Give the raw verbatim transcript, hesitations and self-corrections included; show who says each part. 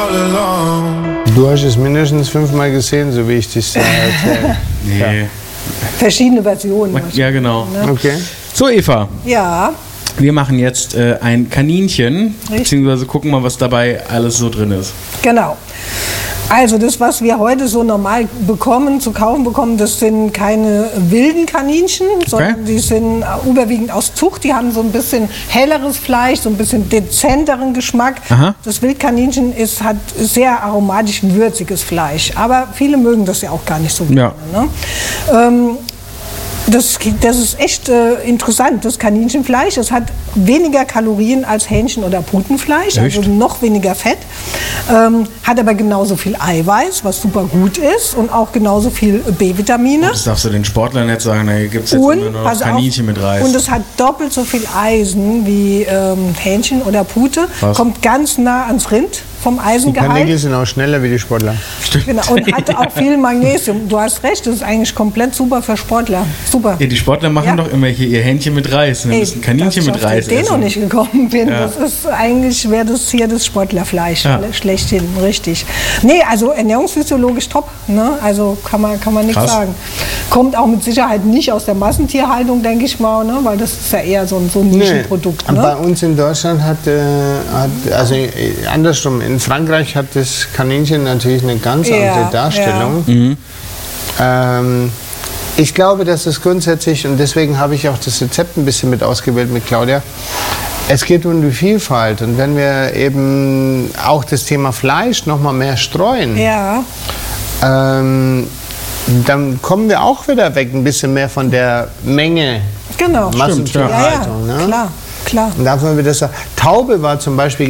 Speaker 1: all alone.
Speaker 2: Du hast es mindestens fünfmal gesehen, so wie ich das äh, erzähle.
Speaker 3: Nee.
Speaker 2: Ja.
Speaker 4: Verschiedene Versionen.
Speaker 3: Ja, genau.
Speaker 2: Okay.
Speaker 3: So, Eva.
Speaker 4: Ja,
Speaker 3: Wir machen jetzt äh, ein Kaninchen,
Speaker 4: Richtig.
Speaker 3: beziehungsweise gucken mal, was dabei alles so drin ist.
Speaker 4: genau. Also das, was wir heute so normal bekommen, zu kaufen bekommen, das sind keine wilden Kaninchen, sondern die sind überwiegend aus Zucht. Die haben so ein bisschen helleres Fleisch, so ein bisschen dezenteren Geschmack.
Speaker 3: Aha.
Speaker 4: Das Wildkaninchen ist, hat sehr aromatisch würziges Fleisch. Aber viele mögen das ja auch gar nicht so gerne.
Speaker 3: Ja.
Speaker 4: Ne? Ähm, Das, das ist echt äh, interessant, das Kaninchenfleisch. Es hat weniger Kalorien als Hähnchen- oder Putenfleisch,
Speaker 3: Echt?
Speaker 4: also noch weniger Fett. Ähm, hat aber genauso viel Eiweiß, was super gut ist, und auch genauso viel B-Vitamine.
Speaker 3: Das darfst du den Sportlern nicht sagen, da gibt es jetzt
Speaker 4: Und,
Speaker 3: immer nur
Speaker 4: pass
Speaker 3: noch Kaninchen
Speaker 4: auf,
Speaker 3: mit Reis.
Speaker 4: und es hat doppelt so viel Eisen wie ähm, Hähnchen oder Pute.
Speaker 3: Was?
Speaker 4: Kommt ganz nah ans Rind vom
Speaker 2: Die
Speaker 4: Eisengehalt.
Speaker 2: Kaninchen sind auch schneller wie die Sportler.
Speaker 4: Genau, und hat auch viel Magnesium. Du hast recht, das ist eigentlich komplett super für Sportler. Super.
Speaker 3: Ja, die Sportler machen
Speaker 4: Ja.
Speaker 3: doch immer hier ihr Hähnchen mit Reis. Wir
Speaker 4: Ey,
Speaker 3: müssen Kaninchen
Speaker 4: dass
Speaker 3: mit
Speaker 4: ich auf
Speaker 3: Reis
Speaker 4: die Idee noch
Speaker 3: essen.
Speaker 4: nicht gekommen bin.
Speaker 3: Ja.
Speaker 4: Das ist eigentlich, wäre das hier das Sportlerfleisch,
Speaker 3: Ja.
Speaker 4: schlechthin, richtig. Nee, also ernährungsphysiologisch top, ne? Also kann man, kann man nichts
Speaker 3: Krass.
Speaker 4: sagen. Kommt auch mit Sicherheit nicht aus der Massentierhaltung, denke ich mal, ne? Weil das ist ja eher so ein, so ein Nischenprodukt.
Speaker 2: Und bei
Speaker 4: Ne?
Speaker 2: uns in Deutschland hat, äh, hat also äh, andersrum, in Frankreich hat das Kaninchen natürlich eine ganz
Speaker 4: Ja,
Speaker 2: andere Darstellung.
Speaker 3: Mhm.
Speaker 2: Ähm, ich glaube, dass es grundsätzlich, und deswegen habe ich auch das Rezept ein bisschen mit ausgewählt mit Claudia, es geht um die Vielfalt. Und wenn wir eben auch das Thema Fleisch noch mal mehr streuen,
Speaker 4: Ja,
Speaker 2: ähm, dann kommen wir auch wieder weg ein bisschen mehr von der Menge
Speaker 4: genau.
Speaker 2: Massentierhaltung.
Speaker 4: Ja, ja,
Speaker 2: ne?
Speaker 4: klar, klar.
Speaker 2: Und darf man wieder sagen, Taube war zum Beispiel